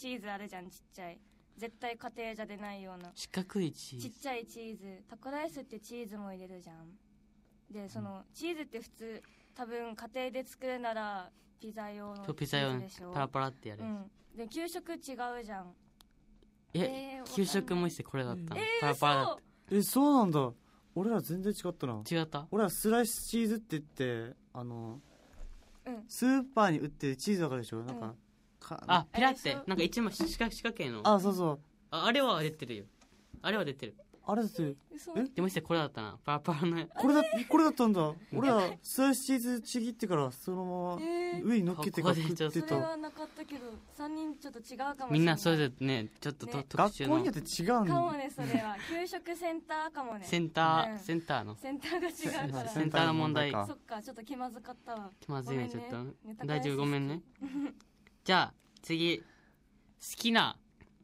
チーズあるじゃん、ちっちゃい。絶対家庭じゃ出ないような四角いチーズ、 ちっちゃいチーズ。タコライスってチーズも入れるじゃん。でそのチーズって普通多分家庭で作るならピザ用のチピザ用のーズでしょ。 パラパラってやる、 で給食違うじゃん。 給食もしてこれだったの、パラパラだった。 そうなんだ。俺ら全然違ったな。 違った？ 俺らスライスチーズって言って、スーパーに売ってるチーズわかるでしょ。なんか、 ピラってなんか一枚四角形の。 そうそう。 あれは出てるよ。あれは出てる。 あれだって。 でもしてこれだったな。パラパラの。 これだったんだ。俺らスライスチーズちぎってからそのまま上に乗っけてから食ってた。 それはなかったけど、3人ちょっと違うかもしれない。 みんなそれぞれね、ちょっと特殊の。 学校によって違うんだ。 かもね、それは。給食センターかもね。 センターの。 センターが違うから。 センターの問題。 そっか、ちょっと気まずかったわ。 気まずいね、ちょっと。大丈夫、ごめんね。じゃあ、次。好きな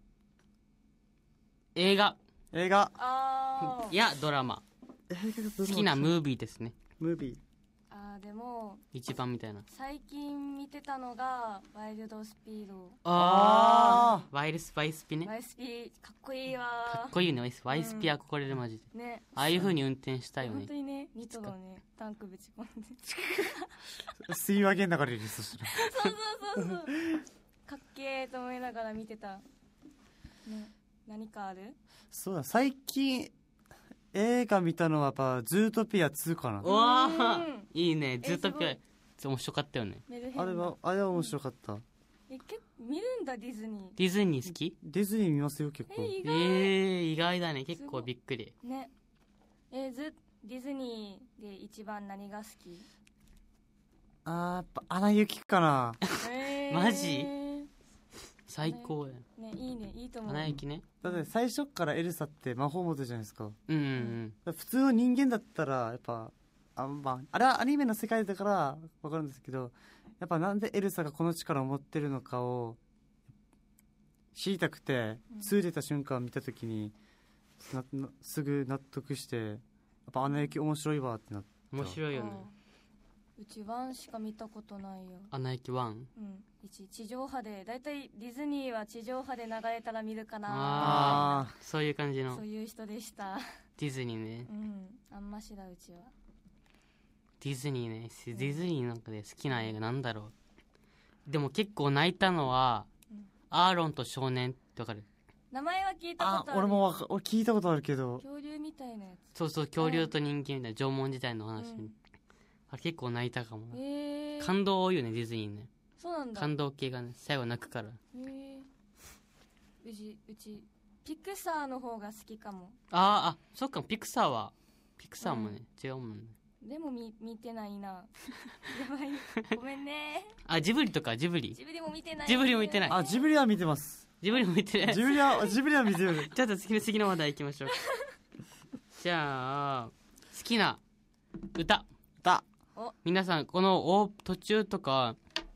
映画。いや、ドラマ。好きなムービーですね。 ムービー。 でも、 一番みたいな。 最近見てたのが、ワイルドスピード。 ワイスピね。 ワイスピ、かっこいいわ。 かっこいいね、ワイスピ憧れるマジで。 ね。 ああいう風に運転したいよね。 本当にね、ニトロね、タンクぶち込んで。 水話源流れる、そしたら。 そう。かっけーと思いながら見てた。ね。何かある？ そうだ、最近、映画見たのはやっぱ、ズートピア2かな。 いいね、ズートピア、面白かったよね。 あれは面白かった。 見るんだ、ディズニー。 ディズニー好き？ ディズニー見ますよ、結構。 意外だね、結構びっくり。 ね。ディズニーで一番何が好き？ やっぱ、アナ雪かな。 マジ？最高やね、いいね、いいと思う。 アナ雪ね。 だって最初からエルサって魔法持ってるじゃないですか。 普通の人間だったら、やっぱ、あれはアニメの世界だからわかるんですけど、やっぱなんでエルサがこの力を持ってるのかを知りたくて、2出た瞬間見たときに、すぐ納得して、やっぱアナ雪面白いわってなった。 面白いよね。 うち1しか見たことないよ。 アナ雪 1？ 地上波で、だいたいディズニーは地上波で流れたら見るかな。 そういう感じの。 そういう人でした。 ディズニーね。 あんましだ、うちは。 ディズニーね。ディズニーなんかで好きな映画なんだろう。でも結構泣いたのは、アーロンと少年ってわかる？ 名前は聞いたことある。 俺聞いたことあるけど。 恐竜みたいなやつ。 そう、恐竜と人間みたいな縄文時代の話。あれ結構泣いたかもな。感動多いよね、ディズニーね。 そうなんだ。 感動系がね、最後泣くから。 うち、ピクサーの方が好きかも。 そっか、ピクサーもね、違うもんね。 でも見てないな。やばい。ごめんね。 ジブリとか、ジブリも見てない。 ジブリも見てない。 ジブリは見てます。 ジブリも見てない。 ジブリは見てる。 ちょっと次の話題行きましょう。じゃあ、好きな歌。皆さん、この途中とか、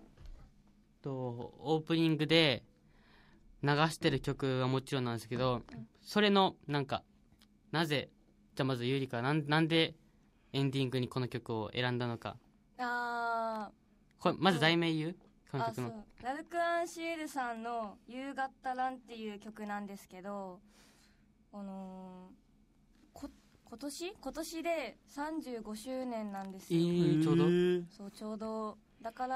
オープニングで流してる曲はもちろんなんですけど、それの、なんか、なぜ、じゃあまずゆりか、なんでエンディングにこの曲を選んだのか。これ、まず題名言う？この曲の。 ラルク・アンシエルさんの夕方ランっていう曲なんですけど、今年で35周年なんですよ。 ちょうど？ そう、ちょうど。だから、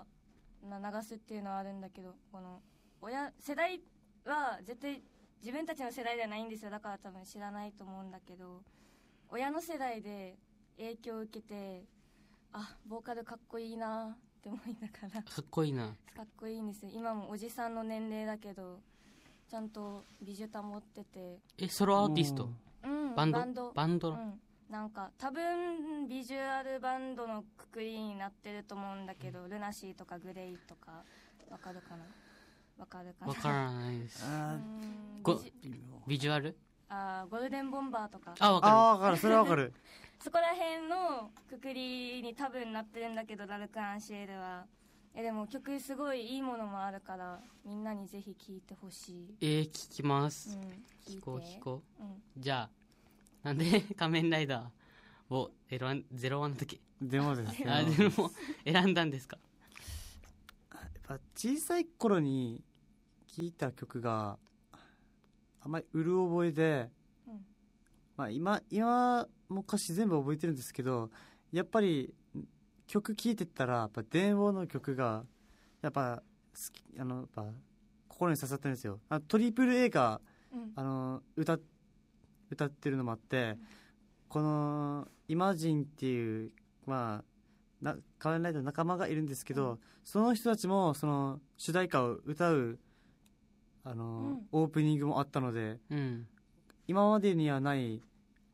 流すっていうのはあるんだけど、世代は絶対自分たちの世代ではないんですよ。だから多分知らないと思うんだけど、親の世代で影響を受けて、ボーカルかっこいいなって思いながら。 かっこいいな。 かっこいいんですよ。今もおじさんの年齢だけど、ちゃんと美女保ってて。 ソロアーティスト？バンド？ なんか多分ビジュアルバンドのくくりになってると思うんだけど、ルナシーとかグレイとかわかるかな？わからないです。ビジュアル？ ゴールデンボンバーとか。 わかる。それはわかる。 そこら辺のくくりに多分なってるんだけど、ラルク・アンシエルは。でも曲すごいいいものもあるから、みんなにぜひ聴いてほしい。 聞きます。聞こう。じゃあ、なんで仮面ライダーを01の時。 デモです。 でも選んだんですか？ やっぱ小さい頃に聴いた曲があんまりうる覚えで、まあ、今も歌詞全部覚えてるんですけど、やっぱり曲聴いてたらやっぱ電話の曲がやっぱやっぱ心に刺さったんですよ。トリプル A が、歌ってるのもあって、このイマジンっていう、まあ、仮面ライダーの仲間がいるんですけど、その人たちもその主題歌を歌うオープニングもあったので、今までにはない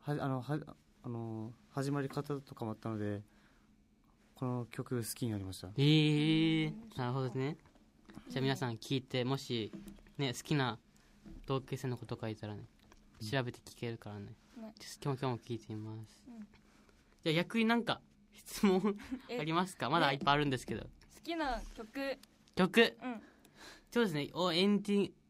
始まり方とかもあったので、この曲好きになりました。 なるほどね。じゃあ皆さん聞いて、もし、ね、好きな同級生の子とかいたらね、調べて聞けるからね、今日も聞いてみます。じゃあ逆になんか質問ありますか？まだいっぱいあるんですけど。 好きな曲。 そうですね。エンディ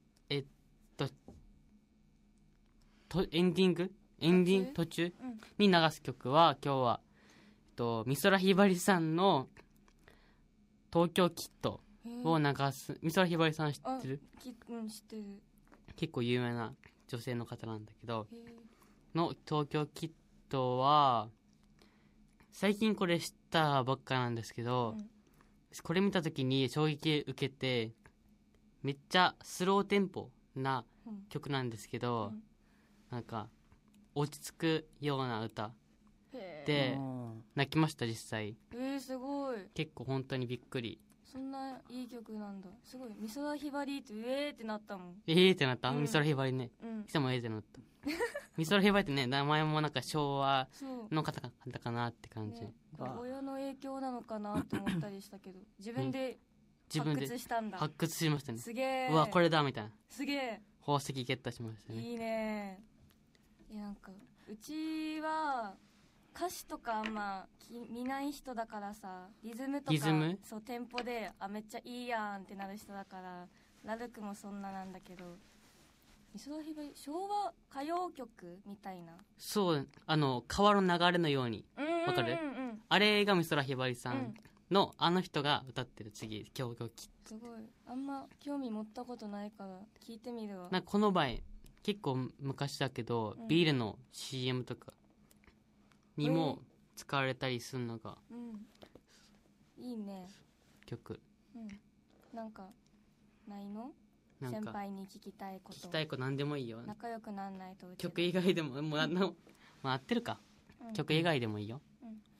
ング途中に流す曲は、今日は美空ひばりさんの東京キッドを流す。美空ひばりさん知ってる？ 知ってる。 結構有名な女性の方なんだけど、の東京キッドは最近これ知ったばっかなんですけど、これ見た時に衝撃受けて、めっちゃスローテンポな曲なんですけど、なんか落ち着くような歌で泣きました。実際すごい。 結構本当にびっくり。 そんないい曲なんだ。すごい。美空ひばりってってなったもん。 ってなった、美空ひばりね。人もってなった美空ひばりってね、名前もなんか昭和の方かなって感じ、 親の影響なのかなって思ったりしたけど、自分で発掘したんだ。 発掘しましたね。 すげえ。 うわ、これだみたいな。 すげえ。 宝石ゲットしましたね。 いいね。なんかうちは歌詞とかあんま見ない人だからさ、リズムとかそうテンポでめっちゃいいやんってなる人だから、ラルクもそんななんだけど、美空ひばり昭和歌謡曲みたいな、 そう川の流れのように、わかる？あれが美空ひばりさんの、あの人が歌ってる今日すごい。あんま興味持ったことないから聞いてみるわ。 なんかこの場合結構昔だけど、ビールの CM とかにも使われたりするのが、 いいね曲。 なんかないの？先輩に聞きたいこと。 聞きたいこと何でもいいよ。 仲良くなんないと。 曲以外でもまあ合ってるか、曲以外でもいいよ。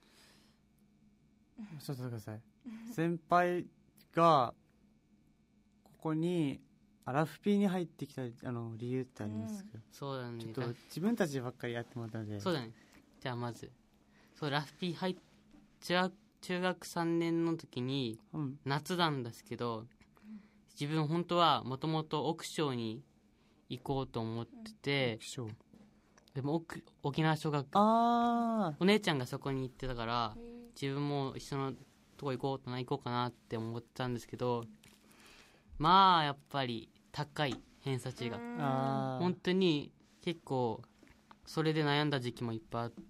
ちょっと待ってください。先輩がここにラフピーに入ってきた理由ってありますか？ そうだね。 ちょっと自分たちばっかりやってもらったので。 そうだね。じゃあまずラフピー中学3年の時に、夏なんですけど、自分本当はもともと奥小に行こうと思ってて、でも沖縄小学校、お姉ちゃんがそこに行ってたから、自分も一緒のとこ行こうかなって思ってたんですけど、まあやっぱり高い偏差値が、本当に結構それで悩んだ時期もいっぱいあって、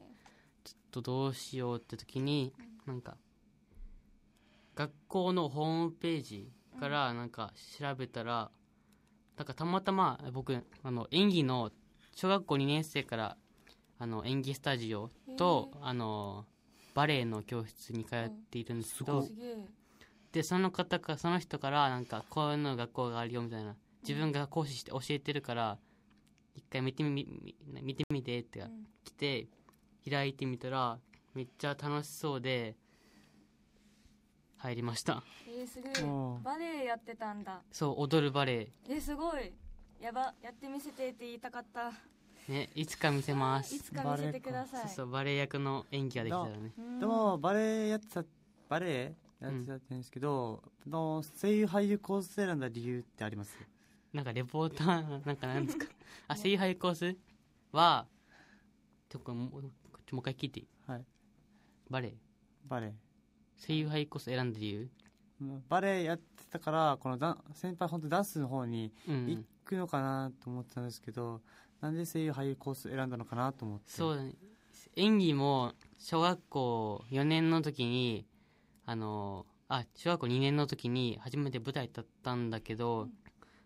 ちょっとどうしようって時に、なんか学校のホームページからなんか調べたら、なんかたまたま僕演技の小学校2年生から演技スタジオとバレエの教室に通っているんですけど、でその人からなんかこういうの学校があるよみたいな、自分が講師して教えてるから一回見てみてって来て、開いてみたらめっちゃ楽しそうで入りました。 すごい。バレエやってたんだ。 そう、踊るバレエ。 すごい。やってみせてって言いたかったね。いつか見せます。 いつか見せてください。 そう、バレエ役の演技ができたらね。 でもバレエやってたんですけど、声優俳優コース選んだ理由ってあります？ なんかレポーターなんですか？声優俳優コースはもう一回聞いていい？バレエ声優俳優コース選んだ理由？ バレエやってたから、この先輩本当ダンスの方に行くのかなと思ってたんですけど、なんで声優俳優コース選んだのかなと思って。 そうだね。演技も小学校4年の時に小学校2年の時に初めて舞台立ったんだけど、